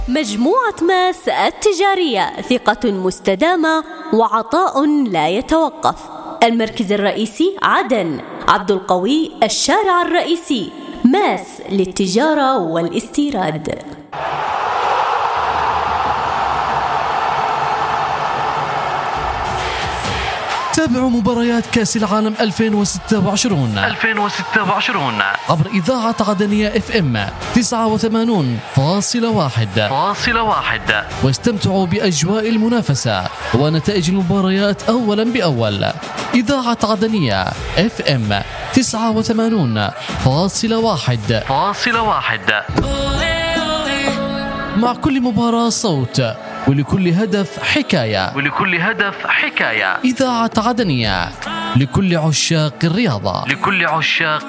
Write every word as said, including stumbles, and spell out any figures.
مجموعة ماس التجارية، ثقة مستدامة وعطاء لا يتوقف. المركز الرئيسي عدن، عبد القوي الشارع الرئيسي. ماس للتجارة والاستيراد. تابعوا مباريات كأس العالم ألفين وستة وعشرين ألفين وستة وعشرين عبر إذاعة عدنية اف ام تسعة وثمانين فاصلة واحد، واستمتعوا بأجواء المنافسة ونتائج المباريات أولا بأول. إذاعة عدنية اف ام تسعة وثمانين فاصلة واحد، مع كل مباراة صوت، ولكل هدف حكاية ولكل هدف حكاية. إذاعة عدنية، لكل عشاق الرياضة. لكل عشاق